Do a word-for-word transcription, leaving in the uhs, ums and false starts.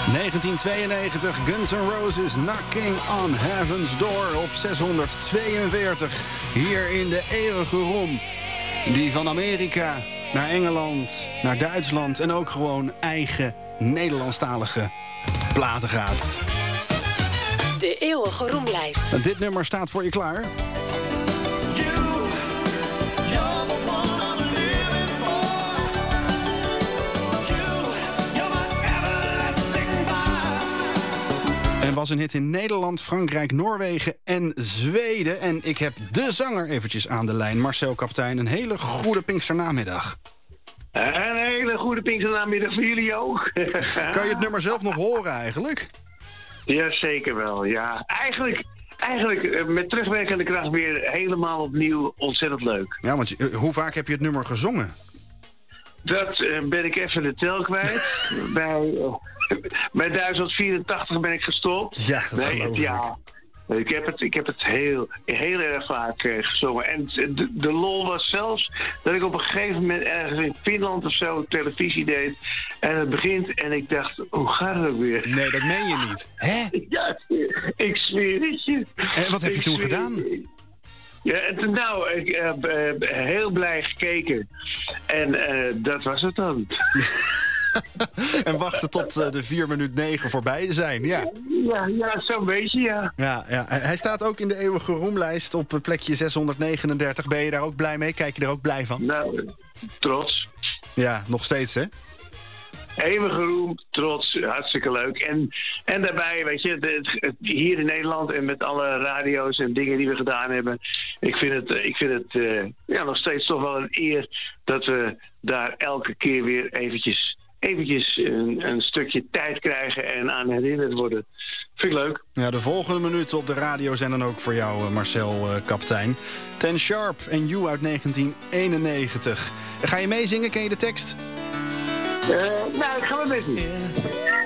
negentien tweeënnegentig, Guns N' Roses, Knocking on Heaven's Door op zeshonderdtweeënveertig. Hier in de eeuwige rom. Die van Amerika naar Engeland, naar Duitsland en ook gewoon eigen Nederlandstalige platen gaat. De eeuwige roemlijst. Dit nummer staat voor je klaar. En was een hit in Nederland, Frankrijk, Noorwegen en Zweden. En ik heb de zanger eventjes aan de lijn. Marcel Kaptein, een hele goede Pinksternamiddag. Een hele goede Pinksternamiddag voor jullie ook. Kan je het nummer zelf nog horen eigenlijk? Ja, zeker wel. Ja, eigenlijk, eigenlijk met terugwerkende kracht weer helemaal opnieuw ontzettend leuk. Ja, want uh, hoe vaak heb je het nummer gezongen? Dat uh, ben ik even de tel kwijt. bij, uh, bij duizend vierentachtig ben ik gestopt. Ja, dat nee, geloof ik. Ja, ik heb het, ik heb het heel, heel erg vaak uh, gezongen. En de, de lol was zelfs dat ik op een gegeven moment ergens in Finland of zo televisie deed. En het begint en ik dacht, hoe gaat het ook weer? Nee, dat meen je niet. Hè? Ja, ik zweer het je. En wat heb je Ik toen zweer gedaan? het. Ja, en nou, ik heb uh, heel blij gekeken. En uh, dat was het dan. En wachten tot uh, de vier minuut negen voorbij zijn, ja. Ja, ja zo'n beetje, ja. Ja, ja. Hij staat ook in de eeuwige roemlijst op plekje zeshonderdnegenendertig. Ben je daar ook blij mee? Kijk je er ook blij van? Nou, trots. Ja, nog steeds, hè? Eeuwige roem, trots, hartstikke leuk. En, en daarbij, weet je, het, het, hier in Nederland en met alle radio's en dingen die we gedaan hebben. Ik vind het, ik vind het uh, ja, nog steeds toch wel een eer dat we daar elke keer weer eventjes, eventjes een, een stukje tijd krijgen en aan herinnerd worden. Vind ik leuk. Ja, de volgende minuten op de radio zijn dan ook voor jou, Marcel uh, Kaptein. Ten Sharp en You uit negentien eenennegentig. Ga je meezingen? Ken je de tekst? Uh, nou, ik ga mijn best doen.